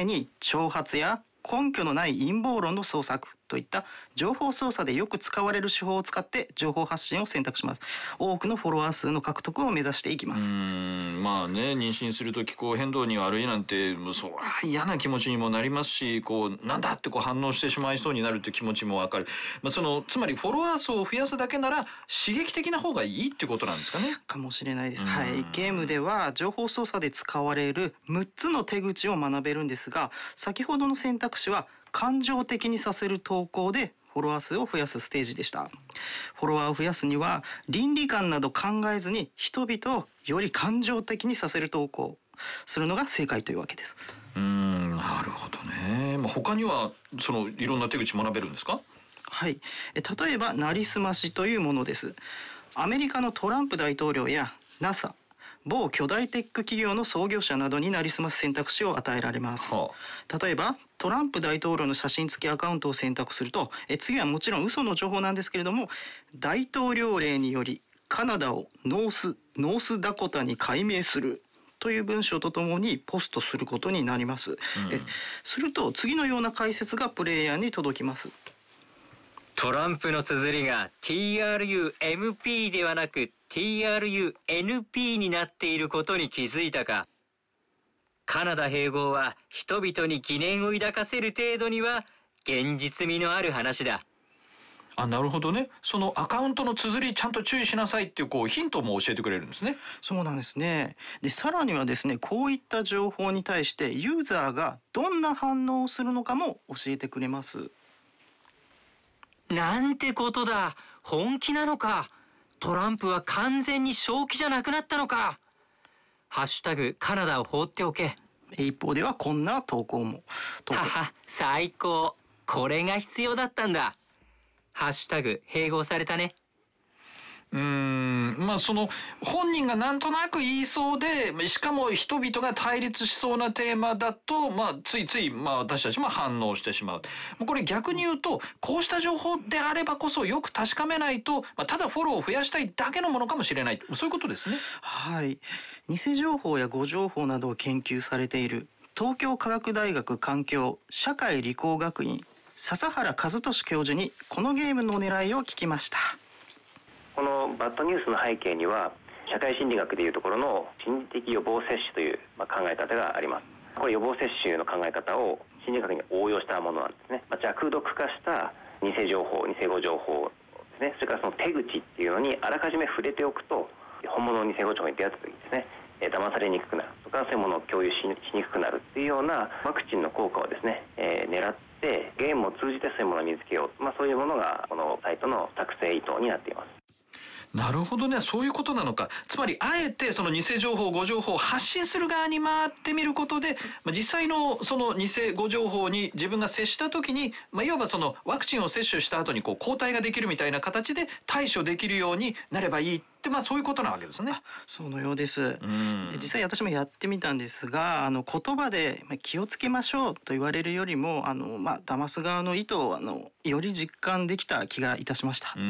めに挑発や根拠のない陰謀論の創作といった情報操作でよく使われる手法を使って情報発信を選択します。多くのフォロワー数の獲得を目指していきます。 まあね、妊娠すると気候変動に悪いなんてそりゃ嫌な気持ちにもなりますし、なんだって反応してしまいそうになるという気持ちもわかる。つまりフォロワー数を増やすだけなら刺激的な方がいいってことなんですかね。 かもしれないです。はい、ゲームでは情報操作で使われる6つの手口を学べるんですが、先ほどの選択肢は感情的にさせる投稿でフォロワー数を増やすステージでした。フォロワーを増やすには倫理観など考えずに人々をより感情的にさせる投稿するのが正解というわけです。 なるほどね。他にはいろんな手口学べるんですか？ はい、例えばなりすましというものです。アメリカのトランプ大統領や NASA、某巨大テック企業の創業者などになりすます選択肢を与えられます。例えばトランプ大統領の写真付きアカウントを選択すると、次はもちろん嘘の情報なんですけれども、大統領令によりカナダをノースダコタに改名するという文章とともにポストすることになります。すると次のような解説がプレイヤーに届きます。 トランプの綴りが TRUMP ではなく TRUNP になっていることに気づいたか。カナダ併合は人々に疑念を抱かせる程度には現実味のある話だ。 なるほどね。そのアカウントの綴りちゃんと注意しなさいっていうヒントも教えてくれるんですね。 そうなんですね。で、さらにはですね、こういった情報に対してユーザーがどんな反応をするのかも教えてくれます。 なんてことだ。本気なのか。トランプは完全に正気じゃなくなったのか。ハッシュタグカナダを放っておけ。 一方ではこんな投稿も。 はは、最高。これが必要だったんだ。ハッシュタグ併合されたね。 本人がなんとなく言いそうで、しかも人々が対立しそうなテーマだと、ついつい私たちも反応してしまう。これ逆に言うと、こうした情報であればこそよく確かめないと、ただフォローを増やしたいだけのものかもしれない。そういうことですね。 はい。偽情報や誤情報などを研究されている東京科学大学環境社会理工学院笹原和俊教授にこのゲームの狙いを聞きました。 このバッドニュースの背景には社会心理学でいうところの心理的予防接種という考え方があります。これ予防接種の考え方を心理学に応用したものなんですね。じゃあ空読化した偽情報、偽誤情報ですね。それからその手口っていうのにあらかじめ触れておくと、本物の偽誤情報に出会った時にですね、騙されにくくなるとか、そういうものを共有しにくくなるっていうようなワクチンの効果をですね、狙ってゲームを通じてそういうものを見つけよう、そういうものがこのサイトの作成意図になっています。 なるほどね。そういうことなのか。つまりあえてその偽情報誤情報を発信する側に回ってみることで、実際のその偽誤情報に自分が接した時に、いわばそのワクチンを接種した後に抗体ができるみたいな形で対処できるようになればいいって、そういうことなわけですね。 そのようです。で、実際私もやってみたんですが、言葉で気をつけましょうと言われるよりも騙す側の意図をより実感できた気がいたしました。はい、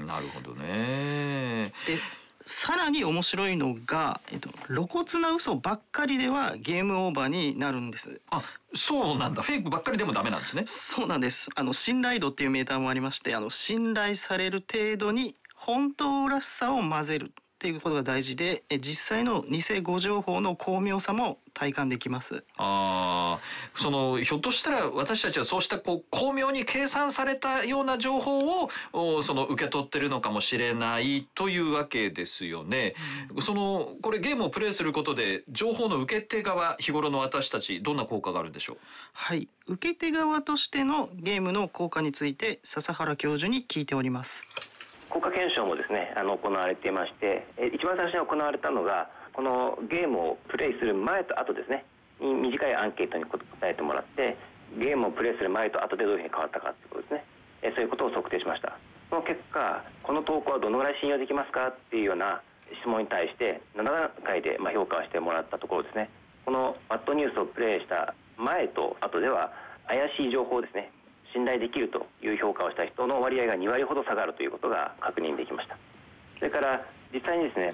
なるほどね。 で、さらに面白いのが、露骨な嘘ばっかりではゲームオーバーになるんです。 そうなんだ。フェイクばっかりでもダメなんですね。 そうなんです。信頼度っていうメーターもありまして、信頼される程度に本当らしさを混ぜるっていうことが大事で、実際の偽誤情報の巧妙さも体感できます。 ひょっとしたら私たちはそうした巧妙に計算されたような情報を受け取ってるのかもしれないというわけですよね。これゲームをプレイすることで情報の受け手側、日頃の私たちどんな効果があるんでしょう？ はい、受け手側としてのゲームの効果について笹原教授に聞いております。 効果検証もですね行われていまして、一番最初に行われたのがこのゲームをプレイする前と後ですねに短いアンケートに答えてもらって、ゲームをプレイする前と後でどういうふうに変わったかということですね、そういうことを測定しました。その結果、この投稿はどのぐらい信用できますかっていうような質問に対して7段階で評価をしてもらったところですね、このバッドニュースをプレイした前と後では怪しい情報ですね、信頼できるという評価をした人の割合が2割ほど下がるということが確認できました。それから実際にですね